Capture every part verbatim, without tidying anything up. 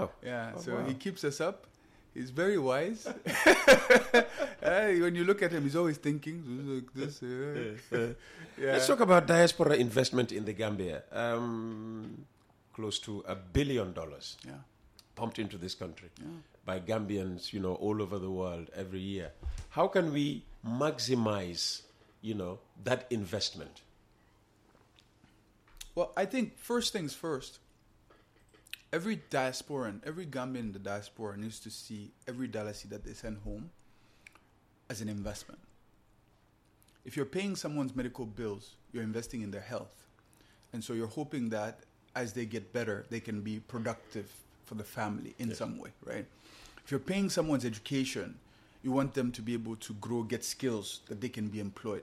wow. Yeah, Oh, so wow. he keeps us up. He's very wise. Hey, when you look at him, he's always thinking like this. Uh, yeah. Let's talk about diaspora investment in the Gambia. Um, close to a billion dollars Yeah. pumped into this country Yeah. by Gambians, you know, all over the world every year. How can we maximize, you know, that investment? Well, I think first things first. Every diasporan, every Gambian in the diaspora needs to see every Dalasi that they send home as an investment. If you're paying someone's medical bills, you're investing in their health. And so you're hoping that as they get better, they can be productive for the family in Yes. some way, right? If you're paying someone's education, you want them to be able to grow, get skills that they can be employed.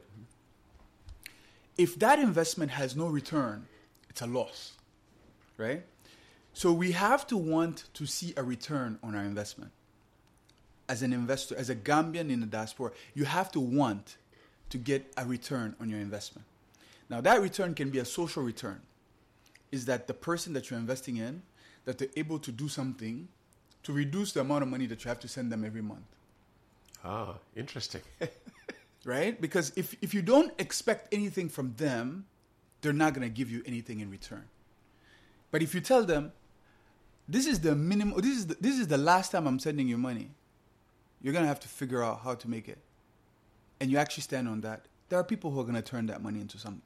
If that investment has no return, it's a loss, right? So we have to want to see a return on our investment. As an investor, as a Gambian in the diaspora, you have to want to get a return on your investment. Now, that return can be a social return. Is that the person that you're investing in, that they're able to do something to reduce the amount of money that you have to send them every month, Ah, interesting. right? Because if, if you don't expect anything from them, they're not going to give you anything in return. But if you tell them, this is the minimum, this is the, this is the last time I'm sending you money, you're going to have to figure out how to make it. And you actually stand on that. There are people who are going to turn that money into something.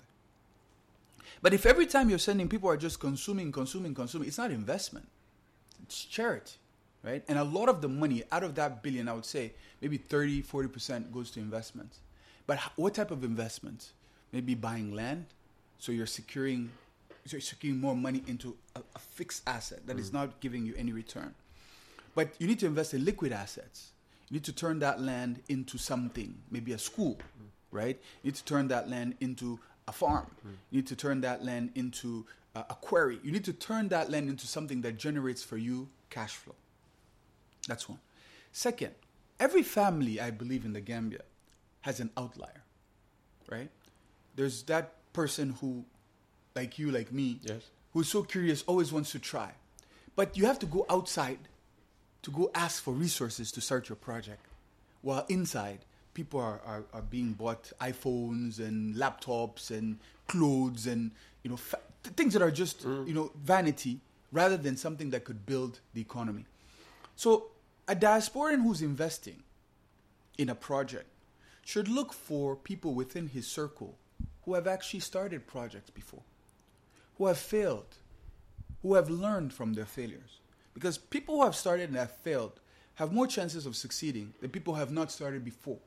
But if every time you're sending, people are just consuming, consuming, consuming, it's not investment. It's charity, right? And a lot of the money out of that billion, I would say, maybe thirty, forty percent goes to investments. But h- what type of investments? Maybe buying land. So you're securing, so you're securing more money into a, a fixed asset that mm. is not giving you any return. But you need to invest in liquid assets. You need to turn that land into something, maybe a school, mm. right? You need to turn that land into a farm. Mm. You need to turn that land into uh, a quarry. You need to turn that land into something that generates for you cash flow. That's one. Second, every family, I believe, in the Gambia has an outlier, right? There's that person who, like you, like me, Yes. who's so curious, always wants to try. But you have to go outside to go ask for resources to start your project. While inside, people are, are, are being bought iPhones and laptops and clothes and, you know, fa- th- things that are just, mm. you know, vanity rather than something that could build the economy. So a diasporan who's investing in a project should look for people within his circle who have actually started projects before, who have failed, who have learned from their failures. Because people who have started and have failed have more chances of succeeding than people who have not started before.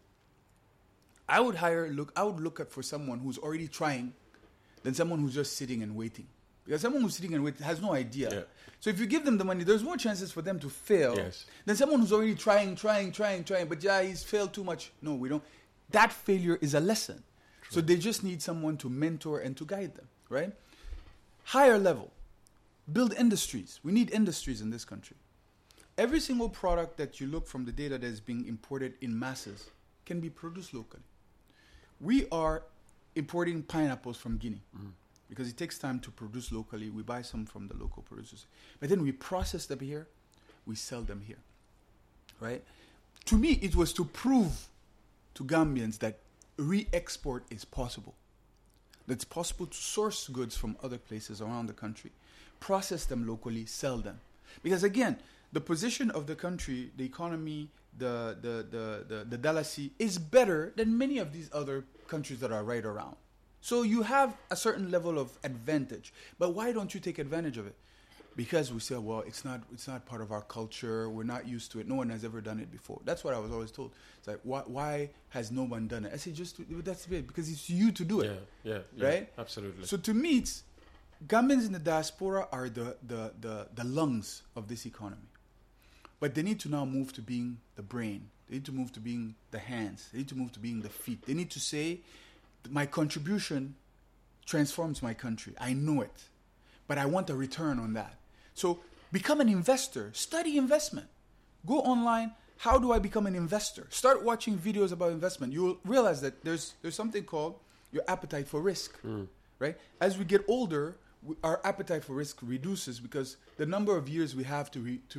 I would hire look I would look at for someone who's already trying than someone who's just sitting and waiting. Because someone who's sitting and waiting has no idea. Yeah. So if you give them the money, there's more chances for them to fail Yes. than someone who's already trying, trying, trying, trying, but yeah, he's failed too much. No, we don't. That failure is a lesson. True. So they just need someone to mentor and to guide them, right? Higher level. Build industries. We need industries in this country. Every single product that you look from the data that is being imported in masses can be produced locally. We are importing pineapples from Guinea mm. because it takes time to produce locally. We buy some from the local producers. But then we process them here. We sell them here, right? To me, it was to prove to Gambians that re-export is possible. That it's possible to source goods from other places around the country, process them locally, sell them. Because again, the position of the country, the economy, the the the the, the Dalasi is better than many of these other countries that are right around. So you have a certain level of advantage. But why don't you take advantage of it? Because we say, well, it's not it's not part of our culture. We're not used to it. No one has ever done it before. That's what I was always told. It's like, why, why has no one done it? I say, just that's it, because it's you to do it. Yeah, yeah, yeah, right? Absolutely. So to me, it's Gambians in the diaspora are the, the, the, the lungs of this economy. But they need to now move to being the brain. They need to move to being the hands. They need to move to being the feet. They need to say, my contribution transforms my country. I know it. But I want a return on that. So become an investor. Study investment. Go online. How do I become an investor? Start watching videos about investment. You will realize that there's there's something called your appetite for risk. Mm. Right? As we get older, we, our appetite for risk reduces because the number of years we have to re, to